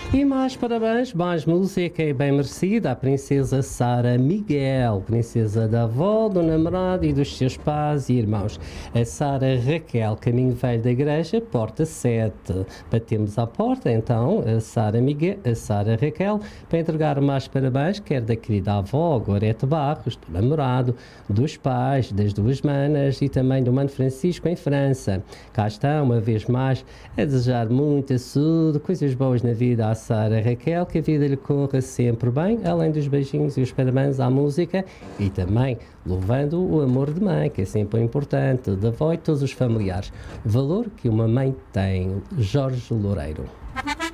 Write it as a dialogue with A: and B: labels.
A: E mais parabéns, mais música e bem merecida à princesa Sara Miguel, princesa da avó, do namorado e dos seus pais e irmãos. A Sara Raquel, caminho velho da igreja, porta 7. Batemos à porta, então, a Sara Miguel, a Sara Raquel, para entregar mais parabéns, quer da querida avó, Gorete Barros, do namorado, dos pais, das duas manas e também do mano Francisco em França. Cá está, uma vez mais, a desejar muita saúde, coisas boas na vida à Sara Raquel, que a vida lhe corra sempre bem, além dos beijinhos e os parabéns à música e também louvando o amor de mãe, que é sempre importante, da avó e todos os familiares. Valor que uma mãe tem. Jorge Loureiro.